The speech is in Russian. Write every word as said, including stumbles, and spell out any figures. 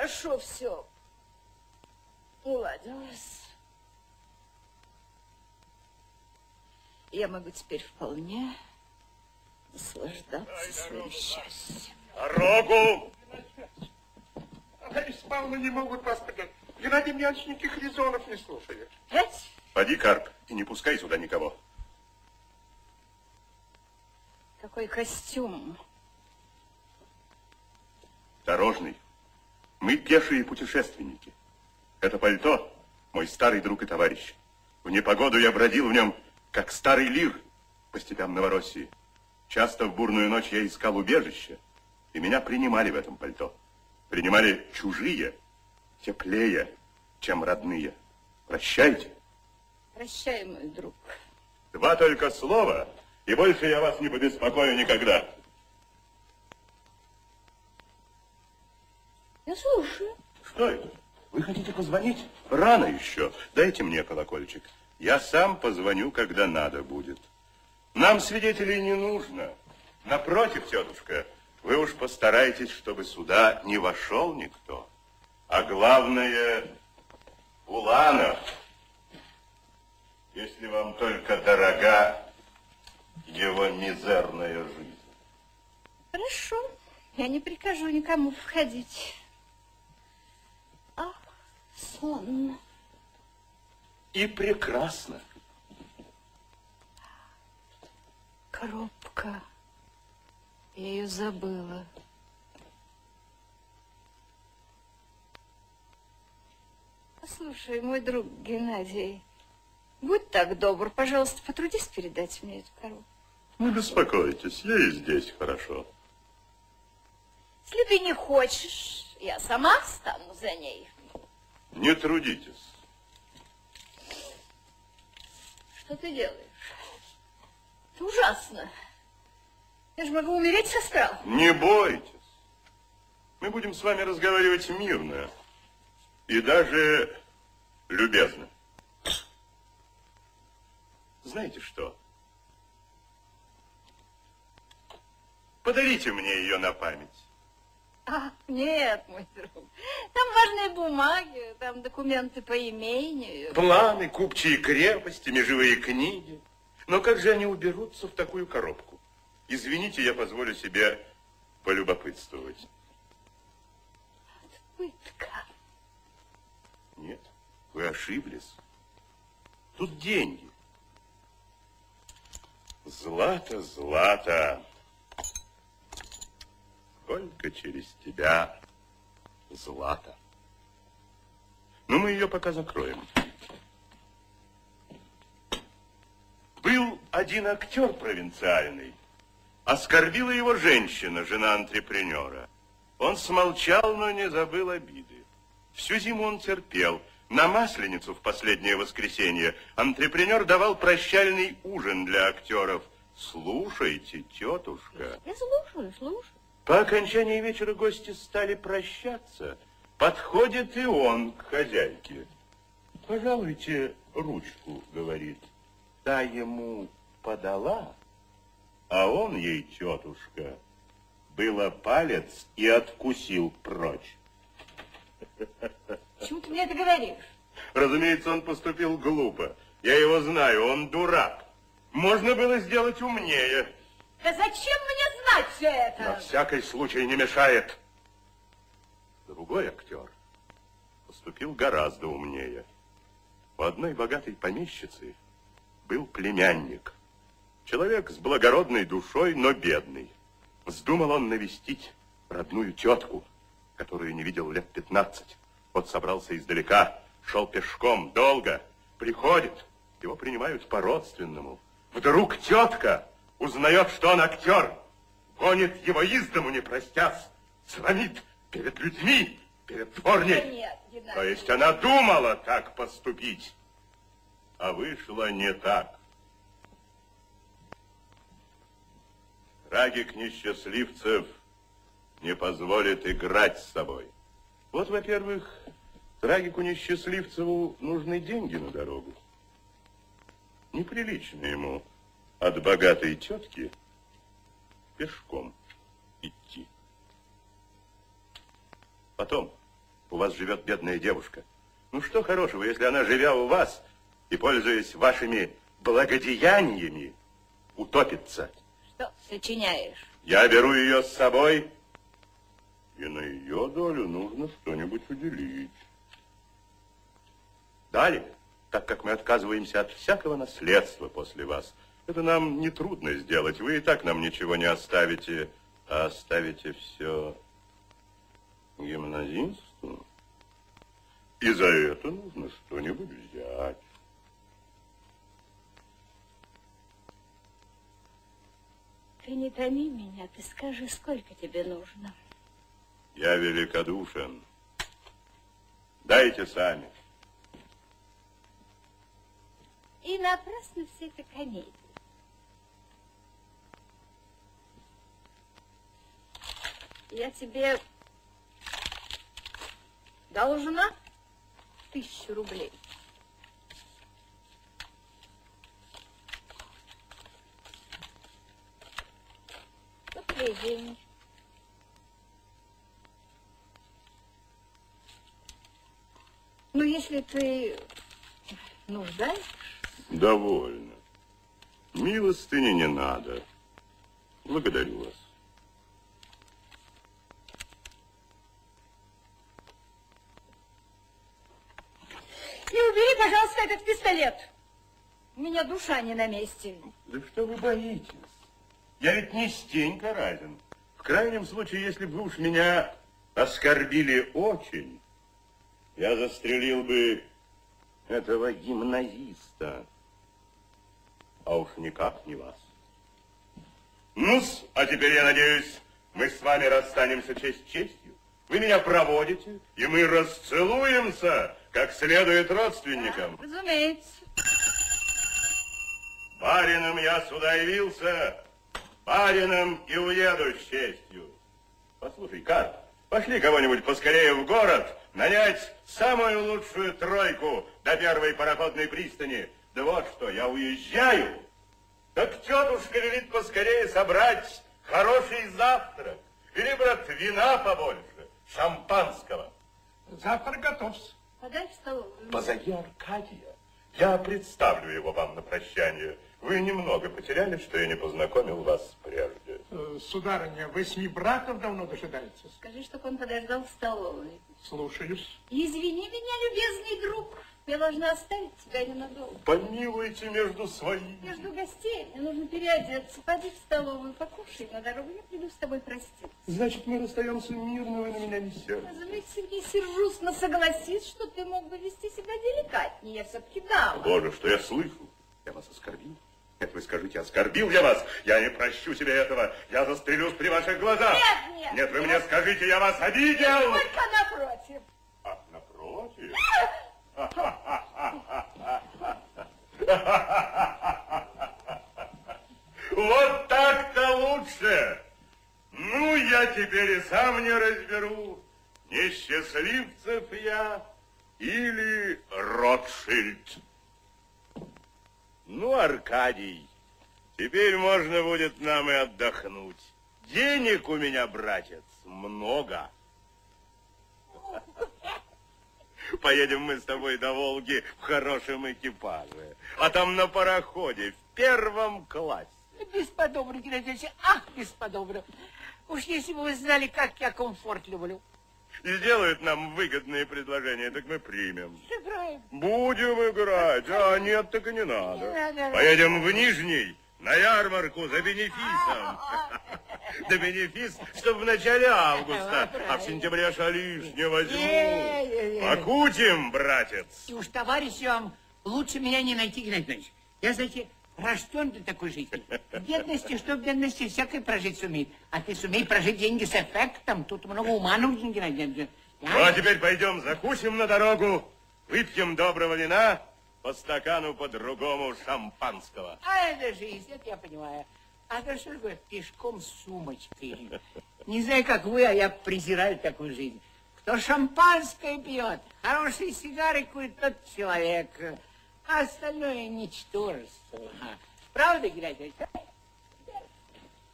хорошо все уладилось. Я могу теперь вполне наслаждаться своим счастьем. Дорогу! Раиса Павловна не могут вас подать. Геннадий Михайлович никаких резонов не слушает. Пять? Поди, Карп, и не пускай сюда никого. Какой костюм? Дорожный. Мы пешие путешественники. Это пальто мой старый друг и товарищ. В непогоду я бродил в нем, как старый лир по степям Новороссии. Часто в бурную ночь я искал убежище, и меня принимали в этом пальто. Принимали чужие, теплее, чем родные. Прощайте. Прощай, мой друг. Два только слова, и больше я вас не побеспокою никогда. Я слушаю. Что это? Вы хотите позвонить? Рано еще. Дайте мне колокольчик. Я сам позвоню, когда надо будет. Нам свидетелей не нужно. Напротив, тетушка, вы уж постарайтесь, чтобы сюда не вошел никто. А главное, Уланов, если вам только дорога его мизерная жизнь. Хорошо. Я не прикажу никому входить. Ах, сон. И прекрасно. Коробка. Я ее забыла. Послушай, мой друг Геннадий, будь так добр, пожалуйста, потрудись передать мне эту коробку. Не беспокойтесь, я и здесь хорошо. Если ты не хочешь, я сама встану за ней. Не трудитесь. Что ты делаешь? Это ужасно. Я же могу умереть со страху. Не бойтесь. Мы будем с вами разговаривать мирно и даже любезно. Знаете что? Подарите мне ее на память. А, нет, мой друг. Там важные бумаги, там документы по имению. Планы, купчие крепости, межевые книги. Но как же они уберутся в такую коробку? Извините, я позволю себе полюбопытствовать. Пытка. Нет, вы ошиблись. Тут деньги. Злато, злато. Только через тебя, Злата. Ну, мы ее пока закроем. Был один актер провинциальный. Оскорбила его женщина, жена антрепренера. Он смолчал, но не забыл обиды. Всю зиму он терпел. На Масленицу в последнее воскресенье антрепренер давал прощальный ужин для актеров. Слушайте, тетушка. Я слушаю, слушаю. По окончании вечера гости стали прощаться. Подходит и он к хозяйке. Пожалуйте ручку, говорит. Та ему подала, а он ей, тетушка, было палец и откусил прочь. Почему ты мне это говоришь? Разумеется, он поступил глупо. Я его знаю, он дурак. Можно было сделать умнее. Да зачем мне знать все это? На всякий случай не мешает. Другой актер поступил гораздо умнее. У одной богатой помещицы был племянник. Человек с благородной душой, но бедный. Вздумал он навестить родную тетку, которую не видел лет пятнадцать. Вот собрался издалека, шел пешком долго. Приходит, его принимают по-родственному. Вдруг тетка узнает, что он актер, гонит его из дому, не простясь, звонит перед людьми, перед дворней. Да нет, Геннадий. То есть она думала так поступить, а вышло не так. Трагик несчастливцев не позволит играть с собой. Вот, во-первых, трагику несчастливцеву нужны деньги на дорогу. Неприлично ему от богатой тетки пешком идти. Потом, У вас живет бедная девушка. Ну что хорошего, если она, живя у вас и пользуясь вашими благодеяниями, утопится? Что сочиняешь? Я беру ее с собой, и на ее долю нужно что-нибудь уделить. Далее, так как мы отказываемся от всякого наследства после вас, это нам нетрудно сделать. Вы и так нам ничего не оставите, а оставите все гимназисту. И за это нужно что-нибудь взять. Ты не томи меня, ты скажи, сколько тебе нужно. Я великодушен. Дайте сами. И напрасно все это комедия. Я тебе должна тысячу рублей. Вот твои деньги. Ну, если ты нуждаешься... Довольно. Милостыни не надо. Благодарю вас. И убери, пожалуйста, этот пистолет. У меня душа не на месте. Да что вы боитесь? Я ведь не Стенька Разин. В крайнем случае, если бы уж меня оскорбили очень, я застрелил бы этого гимназиста. А уж никак не вас. Ну-с, а теперь, я надеюсь, мы с вами расстанемся честь честью. Вы меня проводите, и мы расцелуемся, как следует родственникам. Да, разумеется. Барином я сюда явился, барином и уеду с честью. Послушай, Карп, пошли кого-нибудь поскорее в город, нанять самую лучшую тройку до первой пароходной пристани. Да вот что, я уезжаю. Так тетушка велит поскорее собрать хороший завтрак. Или, брат, вина побольше, шампанского. Завтрак готов. Подай в столовую. Позови Аркадия. Я представлю его вам на прощание. Вы немного потеряли, что я не познакомил вас прежде. Э, сударыня, восьми братов давно дожидается. Скажи, чтобы он подождал в столовой. Слушаюсь. Извини меня, любезный друг. Я должна оставить тебя ненадолго. Помилуйте между своими. Я жду гостей, мне нужно переодеться. Пойди в столовую, покушай на дорогу, я приду с тобой проститься. Значит, мы расстаемся мирно, вы на меня не сердитесь. Разумеется, не сержусь, но согласись, что ты мог бы вести себя деликатнее. Я все-таки дама. Боже, что я слышу? Я вас оскорбил? Нет, вы скажите, оскорбил я вас? Я не прощу себе этого. Я застрелюсь при ваших глазах. Нет, нет. Нет, вы мне скажите, я вас обидел. Только напротив. А, напротив? Вот так-то лучше. Ну, я теперь и сам не разберу, несчастливцев я или Ротшильд. Ну, Аркадий, теперь можно будет нам и отдохнуть. Денег у меня, братец, много. Поедем мы с тобой до Волги в хорошем экипаже, а там на пароходе в первом классе. Бесподобно, Геннадий Ильич, ах, бесподобно. Уж если бы вы знали, как я комфорт люблю. Сделают нам выгодные предложения, так мы примем. Сыграем. Будем играть, а нет, так и не надо. Не надо. Поедем в Нижний, на ярмарку за бенефисом. Да бенефис, чтобы в начале августа, а в сентябре шалиш не возьму. Покутим, братец. И уж товарищи вам лучше меня не найти, Геннадий Ильич. Я, знаете, рожден для такой жизни. В бедности, что в бедности, всякой прожить сумеет. А ты сумей прожить деньги с эффектом. Тут много ума нужно, Геннадий Ильич. Ну, а теперь пойдем закусим на дорогу, выпьем доброго вина, по стакану по-другому шампанского. А это жизнь, это я понимаю. А то что такое пешком с сумочкой? Не знаю, как вы, а я презираю такую жизнь. Кто шампанское пьет, хорошие сигары курит, тот человек. А остальное ничтожество. Правда, Геннадий Ильич?